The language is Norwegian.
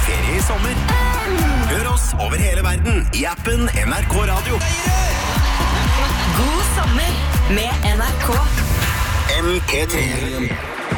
ferie i sommer. Hør oss over hele verden i appen NRK Radio. God sommer med NRK. MP3.